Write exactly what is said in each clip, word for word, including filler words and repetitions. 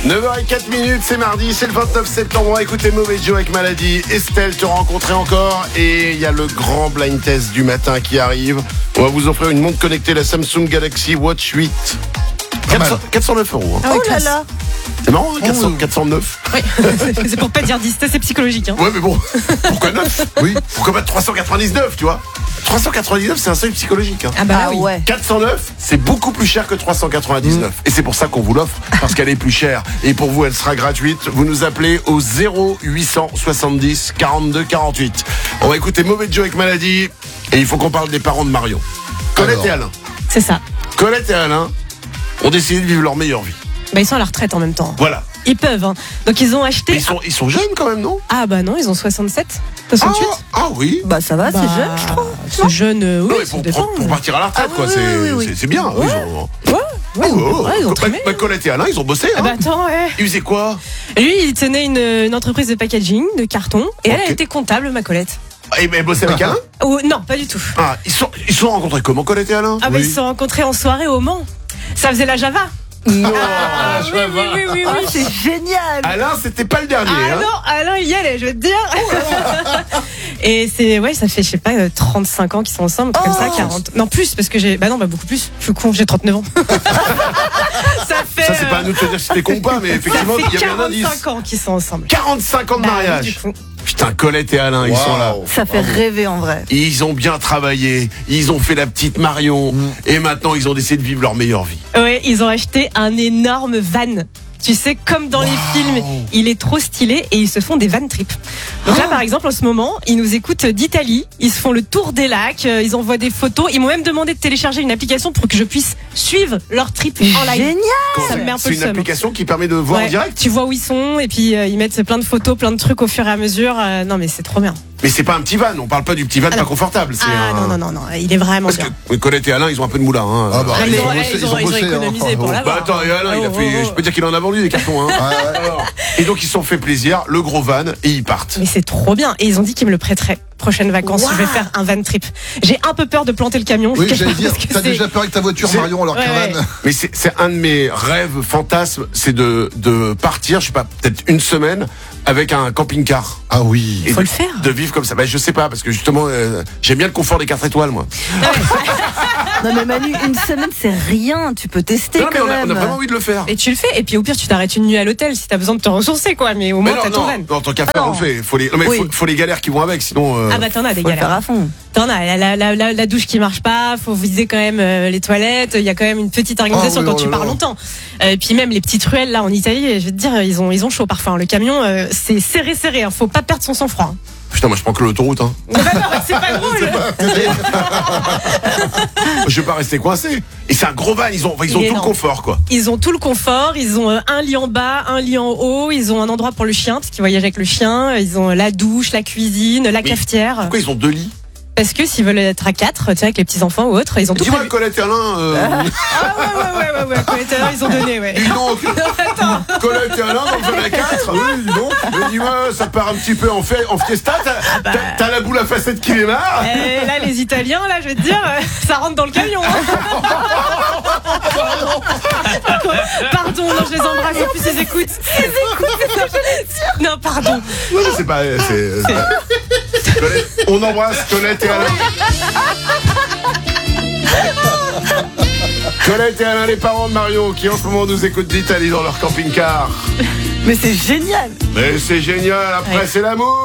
neuf heures zéro quatre minutes, c'est mardi, c'est le vingt-neuf septembre. On va écouter Mauvais Joe avec Maladie. Estelle te rencontrer encore. Et il y a le grand blind test du matin qui arrive. On va vous offrir une montre connectée, la Samsung Galaxy Watch huit. quatre cents, quatre cent neuf euros. Hein. Ah oui, oh là là. C'est marrant, hein, quatre cents, quatre cent neuf. Oui, c'est pour pas dire dix, c'est psychologique. Hein. Ouais, mais bon, pourquoi neuf? Oui, pourquoi pas trois cent quatre-vingt-dix-neuf, tu vois? trois cent quatre-vingt-dix-neuf, c'est un seuil psychologique. Hein. Ah bah ah oui. Ouais. quatre cent neuf, c'est beaucoup plus cher que trois cent quatre-vingt-dix-neuf. Mmh. Et c'est pour ça qu'on vous l'offre, parce qu'elle est plus chère. Et pour vous, elle sera gratuite. Vous nous appelez au zéro huit cent soixante-dix quarante-deux quarante-huit. On va écouter Mauvais Joe avec Maladie. Et il faut qu'on parle des parents de Marion. Colette Alors. et Alain. C'est ça. Colette et Alain ont décidé de vivre leur meilleure vie. Bah, ils sont à la retraite en même temps. Voilà. Ils peuvent. Hein. Donc ils ont acheté. Mais ils sont, ils sont jeunes quand même, non? Ah bah non, ils ont soixante-sept, soixante-huit. Ah, ah oui. Bah ça va, Bah, c'est jeune, je trouve. C'est jeune, euh, oui, Non, mais ça pour, dépend. pour, pour partir à la retraite, Ah, quoi. oui, c'est, oui, oui. c'est, c'est bien. Ouais. Ils ont... Ouais, ouais, Oh, oh, ouais, ils ont oh. trimé. Bah, Colette et Alain, ils ont bossé. Ah Hein. bah attends, ouais. Ils faisaient quoi? Lui, il tenait une, une entreprise de packaging, de carton, et Ok. elle a été comptable, ma Colette. Et ben, bossaient avec Alain? Oh, non, pas du tout. Ah, ils sont, ils sont rencontrés comment, Colette et Alain? Ah bah ils se sont rencontrés en soirée au Mans. Ça faisait la Java. Non, Ah, oui, oui, oui, oui, Ah, oui. c'est génial. Alain, c'était pas le dernier. Ah hein. non, Alain il y allait, je vais te dire. Et c'est, ouais, ça fait, je sais pas, euh, trente-cinq ans qu'ils sont ensemble, comme Oh. ça, quarante. Non, plus, parce que j'ai, bah non, bah beaucoup plus. Je suis con, j'ai trente-neuf ans. ça fait. Ça, c'est pas à nous de te dire si c'était con ou pas, mais Ça effectivement, il y fait avait un indice. quarante-cinq ans qu'ils sont ensemble. quarante-cinq ans de Bah, mariage. du coup. Putain, Colette et Alain, ils sont là. Ça fait rêver en vrai. Ils ont bien travaillé, ils ont fait la petite Marion, et maintenant ils ont décidé de vivre leur meilleure vie. Ouais, ils ont acheté un énorme van. Tu sais, comme dans les films, il est trop stylé et ils se font des van trips. Donc là, par exemple, en ce moment, ils nous écoutent d'Italie. Ils se font le tour des lacs. euh, Ils envoient des photos. Ils m'ont même demandé de télécharger une application pour que je puisse suivre leur trip en live. Génial. Ça me met un peu C'est le une seum. application qui permet de voir Ouais, en direct. tu vois où ils sont et puis euh, ils mettent plein de photos, plein de trucs au fur et à mesure. Euh, non, mais c'est trop bien. Mais c'est pas un petit van, on parle pas du petit van Ah pas non. confortable. C'est Ah un... non, non, non, non, il est vraiment Parce bien. que Colette et Alain, ils ont un peu de moulin. Hein. Ah bah, Ah, ils, ils ont ont- bossé, ils ils ont- ont ils ont bossé. économisé hein. pour la- Bah attends, et Alain, il a Oh, fait. oh, oh. Je peux dire qu'il en a vendu des cartons. Hein. Alors, et donc ils se sont fait plaisir, le gros van, et ils partent. Mais c'est trop bien. Et ils ont dit qu'ils me le prêteraient. Prochaines vacances, Wow. je vais faire un van trip. J'ai un peu peur de planter le camion. je Oui, cache j'allais pas, dire, parce que t'as c'est- déjà peur avec ta voiture, C'est- Marion, alors Ouais, caravane. ouais. Mais c'est, c'est un de mes rêves, fantasmes, c'est de, de partir, je sais pas, peut-être une semaine avec un camping-car. Ah oui. Et Faut de, le faire. de vivre comme ça. Bah, je sais pas, parce que justement, euh, j'aime bien le confort des quatre étoiles, moi. Non mais Manu, une semaine c'est rien. Tu peux tester Non, mais quand on a, on même. a vraiment envie de le faire. Et tu le fais. Et puis au pire, tu t'arrêtes une nuit à l'hôtel si t'as besoin de te ressourcer, quoi. Mais au Mais moins, non, t'as ton non, van. non, tant qu'à Ah faire, on non. le fait. Faut les, non, mais Oui. faut, faut les galères qui vont avec, sinon. euh, Ah bah t'en as des Faut le faire galères. à fond. T'en as la, la, la, la, la douche qui marche pas. Faut viser quand même euh, les toilettes. Il y a quand même une petite organisation Ah oui, quand oh tu là pars là. longtemps. Euh, Et puis même les petites ruelles là en Italie, je vais te dire, ils ont ils ont chaud parfois. hein. Le camion, euh, c'est serré serré. Hein. Faut pas perdre son sang-froid. hein. Putain, moi je prends que l'autoroute. Hein. Ah bah non, c'est pas drôle. Je vais pas rester coincé. Et c'est un gros van, ils ont, ils Il ont est tout le énorme. confort, quoi. Ils ont tout le confort, ils ont euh, un lit en bas, un lit en haut, ils ont un endroit pour le chien, parce qu'ils voyagent avec le chien, ils ont la douche, la cuisine, la cafetière. Pourquoi ils ont deux lits? Parce que s'ils veulent être à quatre, tu sais, avec les petits enfants ou autres, ils ont tout Dis-moi, prévu. Colette et Alain, euh, Ah ouais, ouais, ouais, ouais, ouais, ouais, tout à l'heure, ils ont donné, ouais. dis donc, Colette et Alain, dans le van à quatre, oui, dis donc, mais dis-moi, ça part un petit peu en, fait, en fiesta, t'as, t'as, t'as la boule à facettes qui démarre. Et là, les Italiens, là, je vais te dire, euh, ça rentre dans le camion. hein. Pardon, non, je les embrasse, en plus, ils écoutent. Ils écoutent, non, pardon. Non, mais c'est pas, c'est, c'est- Colette, on embrasse Colette et Alain. Colette et Alain, les parents de Mario, qui en ce moment nous écoutent d'Italie dans leur camping-car. Mais c'est génial. Mais c'est génial, après Ouais. c'est l'amour.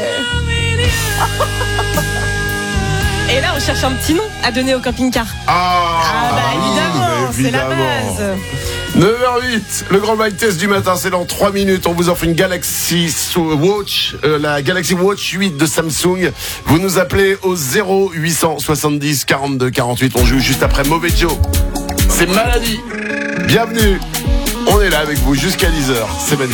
Et là, on cherche un petit nom à donner au camping-car. Ah, Ah bah évidemment, mais c'est la évidemment. base. neuf heures huit, le grand blind test du matin, c'est dans trois minutes. On vous offre une Galaxy Watch, euh, la Galaxy Watch huit de Samsung. Vous nous appelez au zéro huit cent soixante-dix quarante-deux quarante-huit. On joue juste après Mauvais Joe. C'est Maladie. Bienvenue. On est là avec vous jusqu'à dix heures. C'est magnifique.